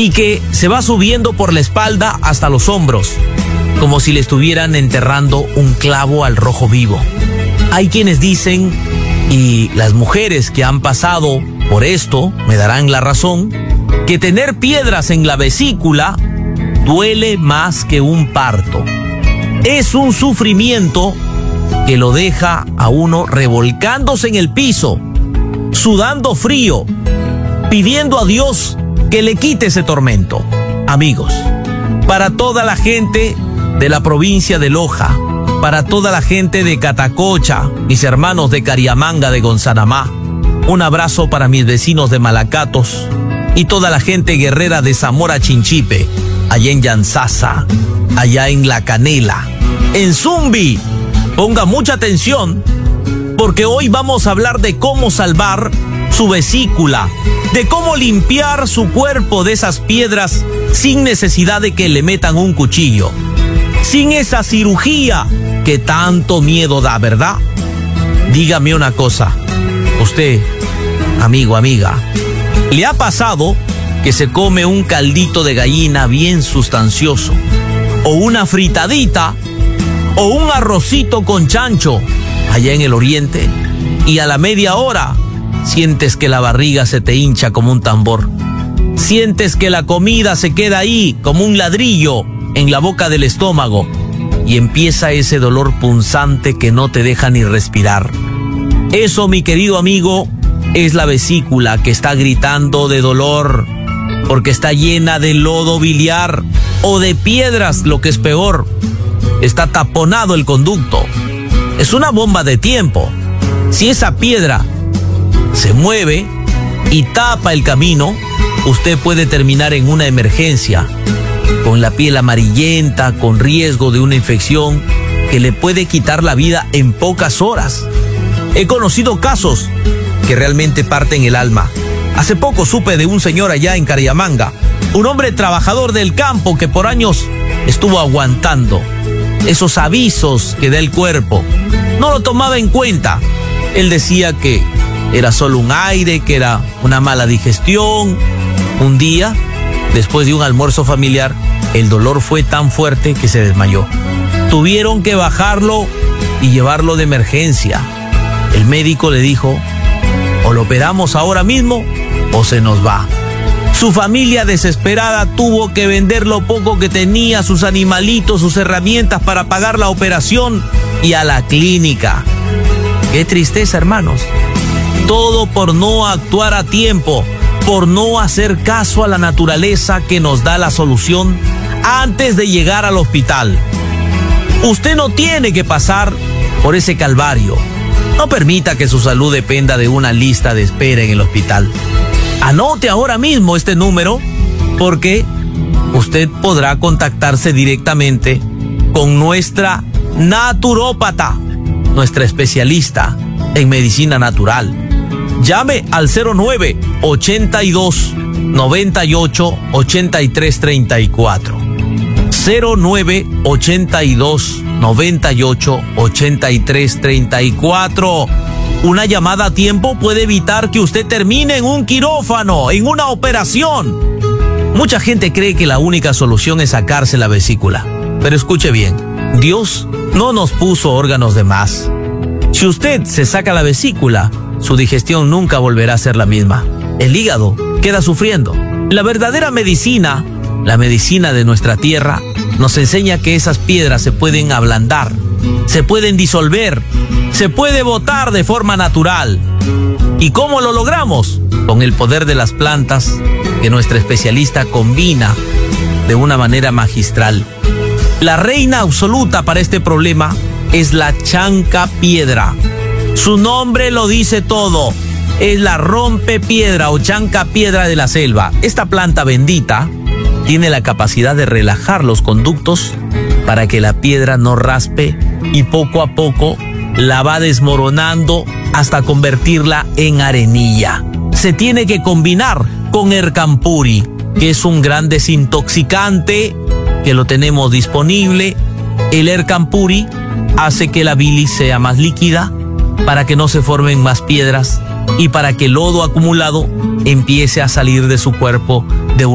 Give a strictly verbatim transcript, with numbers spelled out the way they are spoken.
y que se va subiendo por la espalda hasta los hombros, como si le estuvieran enterrando un clavo al rojo vivo. Hay quienes dicen, y las mujeres que han pasado por esto me darán la razón, que tener piedras en la vesícula duele más que un parto. Es un sufrimiento que lo deja a uno revolcándose en el piso, sudando frío, pidiendo a Dios que le quite ese tormento. Amigos, para toda la gente de la provincia de Loja, para toda la gente de Catacocha, mis hermanos de Cariamanga, de Gonzanamá, un abrazo para mis vecinos de Malacatos y toda la gente guerrera de Zamora Chinchipe, allá en Yanzasa, allá en La Canela, en Zumbi. Ponga mucha atención, porque hoy vamos a hablar de cómo salvar su vesícula, de cómo limpiar su cuerpo de esas piedras sin necesidad de que le metan un cuchillo, sin esa cirugía que tanto miedo da, ¿verdad? Dígame una cosa, usted, amigo, amiga, ¿le ha pasado que se come un caldito de gallina bien sustancioso, o una fritadita, o un arrocito con chancho allá en el oriente, y a la media hora sientes que la barriga se te hincha como un tambor? Sientes que la comida se queda ahí como un ladrillo en la boca del estómago y empieza ese dolor punzante que no te deja ni respirar. Eso, mi querido amigo, es la vesícula que está gritando de dolor porque está llena de lodo biliar o de piedras, lo que es peor. Está taponado el conducto. Es una bomba de tiempo. Si esa piedra se mueve y tapa el camino, usted puede terminar en una emergencia, con la piel amarillenta, con riesgo de una infección que le puede quitar la vida en pocas horas. He conocido casos que realmente parten el alma. Hace poco supe de un señor allá en Cariamanga, un hombre trabajador del campo que por años estuvo aguantando esos avisos que da el cuerpo. No lo tomaba en cuenta. Él decía que era solo un aire, que era una mala digestión. Un día, después de un almuerzo familiar, el dolor fue tan fuerte que se desmayó. Tuvieron que bajarlo y llevarlo de emergencia. El médico le dijo, o lo operamos ahora mismo o se nos va. Su familia desesperada tuvo que vender lo poco que tenía, sus animalitos, sus herramientas para pagar la operación y a la clínica. Qué tristeza, hermanos. Todo por no actuar a tiempo, por no hacer caso a la naturaleza que nos da la solución antes de llegar al hospital. Usted no tiene que pasar por ese calvario. No permita que su salud dependa de una lista de espera en el hospital. Anote ahora mismo este número, porque usted podrá contactarse directamente con nuestra naturópata, nuestra especialista en medicina natural. Llame al cero nueve, ochenta y dos, noventa y ocho, ochenta y tres treinta y cuatro. cero nueve, ochenta y dos, noventa y ocho, ochenta y tres treinta y cuatro. Una llamada a tiempo puede evitar que usted termine en un quirófano, en una operación. Mucha gente cree que la única solución es sacarse la vesícula. Pero escuche bien, Dios no nos puso órganos de más. Si usted se saca la vesícula, su digestión nunca volverá a ser la misma. El hígado queda sufriendo. La verdadera medicina, la medicina de nuestra tierra, nos enseña que esas piedras se pueden ablandar, se pueden disolver, se puede botar de forma natural. ¿Y cómo lo logramos? Con el poder de las plantas que nuestra especialista combina de una manera magistral. La reina absoluta para este problema es la chancapiedra. Su nombre lo dice todo. Es la rompepiedra o chancapiedra de la selva. Esta planta bendita tiene la capacidad de relajar los conductos para que la piedra no raspe y poco a poco la va desmoronando hasta convertirla en arenilla. Se tiene que combinar con Ercampuri, que es un gran desintoxicante que lo tenemos disponible. El Ercampuri hace que la bilis sea más líquida para que no se formen más piedras y para que el lodo acumulado empiece a salir de su cuerpo de una